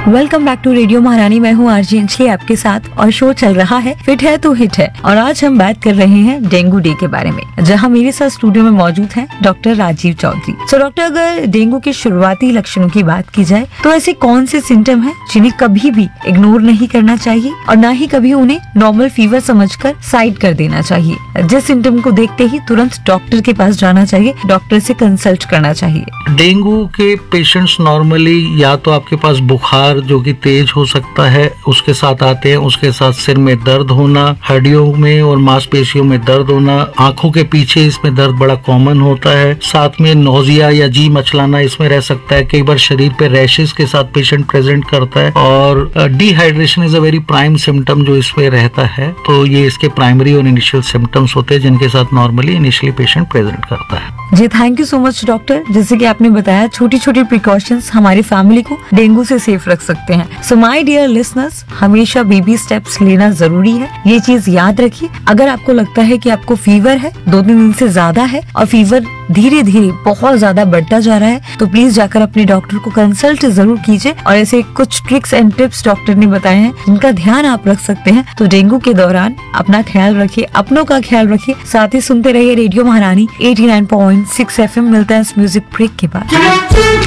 Welcome back to radio महारानी। मैं हूँ आरजे अंजलि आपके साथ और शो चल रहा है फिट है तो हिट है। और आज हम बात कर रहे हैं डेंगू डे के बारे में, जहाँ मेरे साथ स्टूडियो में मौजूद हैं डॉक्टर राजीव चौधरी। तो डॉक्टर, अगर डेंगू के शुरुआती लक्षणों की बात की जाए तो ऐसे कौन से सिम्टम हैं जिन्हें कभी भी इग्नोर नहीं करना चाहिए और न ही कभी उन्हें नॉर्मल फीवर समझकर साइड कर देना चाहिए? जिस सिम्टम को देखते ही तुरंत डॉक्टर के पास जाना चाहिए, डॉक्टर से कंसल्ट करना चाहिए। डेंगू के पेशेंट्स नॉर्मली या तो आपके पास बुखार जो कि तेज हो सकता है उसके साथ आते हैं, उसके साथ सिर में दर्द होना, हड्डियों में और मांसपेशियों में दर्द होना, आंखों के पीछे इसमें दर्द बड़ा कॉमन होता है, साथ में नोजिया या जी मचलाना इसमें रह सकता है। कई बार शरीर पे रैशेस के साथ पेशेंट प्रेजेंट करता है और dehydration is a very prime symptom जो इसमें रहता है। तो ये इसके प्राइमरी और इनिशियल सिम्टम्स होते हैं जिनके साथ नॉर्मली इनिशियली पेशेंट प्रेजेंट करता है। जी, thank you so much doctor. जैसे कि आपने बताया, छोटी छोटी प्रिकॉशंस हमारी फैमिली को डेंगू से सेफ रख सकते हैं। सो माय डियर लिसनर्स, हमेशा बेबी स्टेप्स लेना जरूरी है, ये चीज याद रखिए। अगर आपको लगता है कि आपको फीवर है, 2-3 दिन से ज्यादा है और फीवर धीरे धीरे बहुत ज्यादा बढ़ता जा रहा है, तो प्लीज जाकर अपने डॉक्टर को कंसल्ट जरूर कीजिए। और ऐसे कुछ ट्रिक्स एंड टिप्स डॉक्टर ने बताए हैं जिनका ध्यान आप रख सकते हैं। तो डेंगू के दौरान अपना ख्याल रखिए, अपनों का ख्याल रखिए, साथ ही सुनते रहिए रेडियो महारानी 89.6 FM। मिलता है इस म्यूजिक ब्रेक के बाद।